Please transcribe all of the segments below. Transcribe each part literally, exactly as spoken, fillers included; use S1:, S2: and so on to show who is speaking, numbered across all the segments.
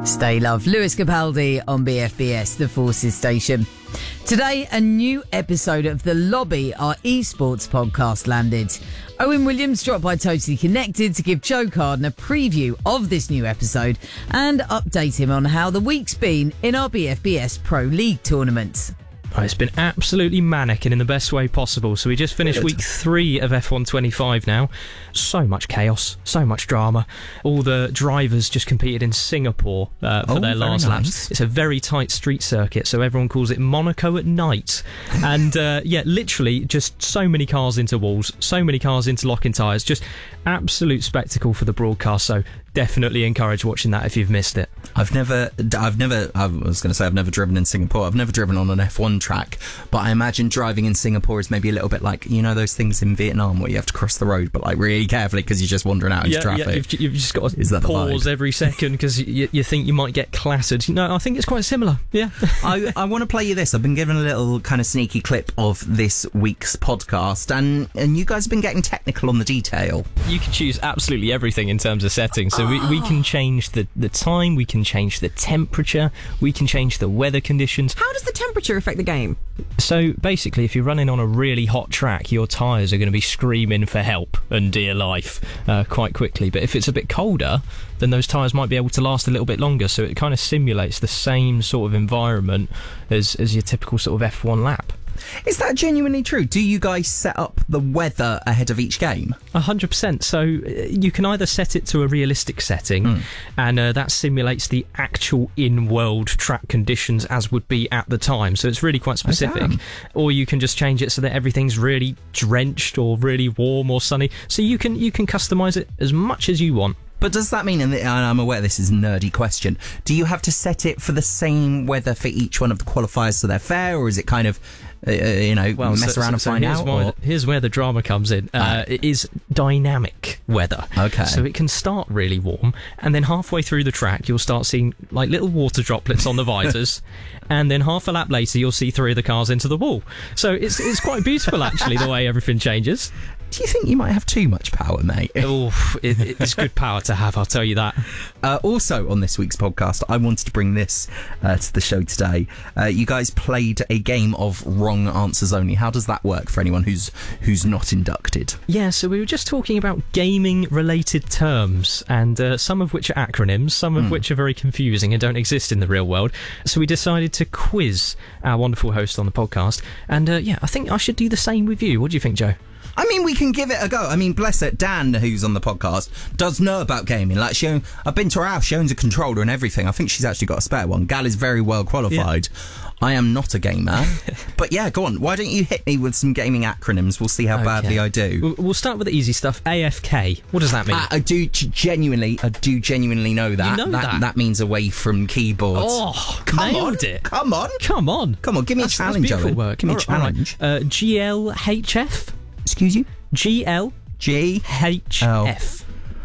S1: Stay Love, Lewis Capaldi on B F B S, the Forces station. Today, a new episode of The Lobby, our esports podcast, landed. Owen Williams dropped by Totally Connected to give Joe Carden a preview of this new episode and update him on how the week's been in our B F B S Pro League tournament.
S2: It's been absolutely manic and in the best way possible. So we just finished week three of F one twenty-five now. So much chaos, so much drama. All the drivers just competed in Singapore uh, for
S3: oh,
S2: their last
S3: nice.
S2: laps. It's a very tight street circuit, so everyone calls it Monaco at night. And uh, yeah, literally just so many cars into walls, so many cars interlocking tyres. Just absolute spectacle for the broadcast. So definitely encourage watching that if you've missed it.
S3: I've never, I've never, I was going to say I've never driven in Singapore. I've never driven on an F one track, but I imagine driving in Singapore is maybe a little bit like, you know, those things in Vietnam where you have to cross the road, but like really carefully because you're just wandering out into
S2: yeah,
S3: traffic.
S2: Yeah, you've, you've just got to
S3: Is that the
S2: pause
S3: vibe?
S2: every second because you, you think you might get clattered. No, I think it's quite similar. Yeah.
S3: I, I want to play you this. I've been given a little kind of sneaky clip of this week's podcast, and, and you guys have been getting technical on the detail.
S2: You can choose absolutely everything in terms of settings. So we, we can change the, the time, we can change the temperature, we can change the weather conditions.
S4: How does the temperature affect the game?
S2: So basically, if you're running on a really hot track, your tyres are going to be screaming for help and dear life uh, quite quickly. But if it's a bit colder, then those tyres might be able to last a little bit longer. So it kind of simulates the same sort of environment as, as your typical sort of F one lap.
S3: Is that genuinely true? Do you guys set up the weather ahead of each game?
S2: A hundred percent. So uh, you can either set it to a realistic setting, mm. and uh, that simulates the actual in-world track conditions as would be at the time. So it's really quite specific.
S3: Oh,
S2: or you can just change it so that everything's really drenched or really warm or sunny. So you can you can customise it as much as you want.
S3: But does that mean, and I'm aware this is a nerdy question, do you have to set it for the same weather for each one of the qualifiers so they're fair, or is it kind of, uh, you know,
S2: well,
S3: mess
S2: so,
S3: around
S2: so,
S3: and
S2: so
S3: find
S2: here's
S3: out?
S2: Why,
S3: or?
S2: here's where the drama comes in. Uh, it is dynamic weather.
S3: Okay.
S2: So it can start really warm, and then halfway through the track, you'll start seeing like little water droplets on the visors, and then half a lap later, you'll see three of the cars into the wall. So it's it's quite beautiful, actually, the way everything changes.
S3: Do you think you might have too much power, mate?
S2: Oh, it, it's good power to have, I'll tell you that.
S3: Uh, also, on this week's podcast, I wanted to bring this uh, to the show today. Uh, you guys played a game of wrong answers only. How does that work for anyone who's who's not inducted?
S2: Yeah, so we were just talking about gaming-related terms, and uh, some of which are acronyms, some of mm. which are very confusing and don't exist in the real world. So we decided to quiz our wonderful host on the podcast, and uh, yeah, I think I should do the same with you. What do you think, Joe?
S3: I mean, we can give it a go. I mean, bless it, Dan, who's on the podcast, does know about gaming. Like, she, I've been to her house, she owns a controller and everything. I think she's actually got a spare one. Gal is very well qualified. Yeah. I am not a gamer. But yeah, go on. Why don't you hit me with some gaming acronyms? We'll see how okay. badly I do.
S2: We'll start with the easy stuff. A F K. What does that mean?
S3: I, I do genuinely, I do genuinely know that.
S2: You know
S3: that,
S2: that?
S3: That means away from keyboards.
S2: Oh,
S3: come
S2: nailed
S3: on.
S2: it.
S3: Come on.
S2: Come on.
S3: Come on, give me
S2: that's,
S3: a challenge,
S2: that's beautiful
S3: Owen.
S2: Work.
S3: Give me
S2: all
S3: a challenge.
S2: Right. Uh, G L H F.
S3: Excuse you?
S2: G L
S3: G
S2: H F.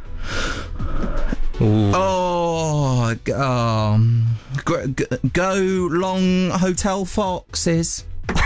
S3: Ooh. Oh, um, go, go long hotel foxes.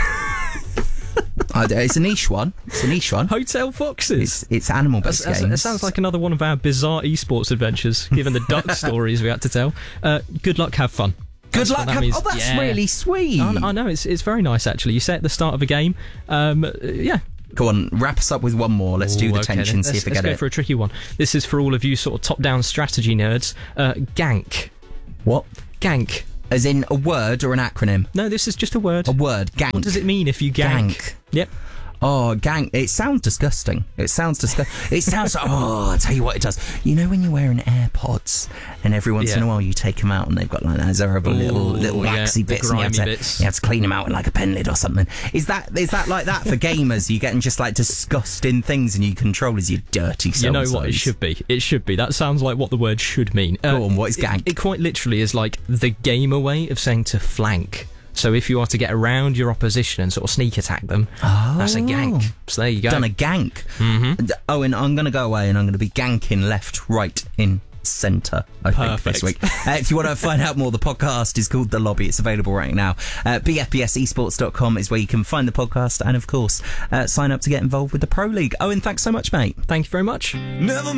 S3: uh, it's a niche one. It's a niche one.
S2: Hotel foxes.
S3: It's, it's animal-based
S2: that's,
S3: games.
S2: It sounds like another one of our bizarre esports adventures, given the duck stories we had to tell. Uh, good luck, have fun.
S3: Good
S2: That's
S3: luck.
S2: That
S3: have,
S2: means.
S3: Oh, that's
S2: yeah.
S3: really sweet.
S2: I, I know, it's it's very nice, actually. You say at the start of a game, um, yeah.
S3: Go on, wrap us up with one more. Let's Ooh, do the
S2: okay,
S3: tension,
S2: let's,
S3: see if we
S2: let's
S3: get
S2: go
S3: it.
S2: for a tricky one. This is for all of you sort of top-down strategy nerds. Uh, gank.
S3: What?
S2: Gank.
S3: As in a word or an acronym?
S2: No, this is just a word.
S3: A word. Gank.
S2: What does it mean if you gank?
S3: Gank.
S2: Yep.
S3: Oh, gank. It sounds disgusting. It sounds disgusting. It sounds like, oh, I'll tell you what it does. You know when you're wearing AirPods and every once
S2: yeah.
S3: in a while you take them out and they've got like those horrible
S2: Ooh,
S3: little little waxy
S2: yeah,
S3: bits and you have, to,
S2: bits.
S3: you have to clean them out with like a pen lid or something. Is that is that like that for gamers? You're getting just like disgusting things and you controllers, you dirty
S2: You know what it should be. It should be. That sounds like what the word should mean.
S3: Go
S2: uh,
S3: on, what is gank?
S2: It, it quite literally is like the gamer way of saying to flank. So if you are to get around your opposition and sort of sneak attack them,
S3: oh.
S2: that's a gank. So there you go.
S3: Done a gank.
S2: Mm-hmm.
S3: Oh, and I'm going to go away and I'm going to be ganking left, right, in centre, I
S2: Perfect.
S3: think, this week. Uh, if you want to find out more, the podcast is called The Lobby. It's available right now. Uh, B F B S esports dot com is where you can find the podcast and, of course, uh, sign up to get involved with the Pro League. Owen, thanks so much, mate.
S2: Thank you very much.
S5: Never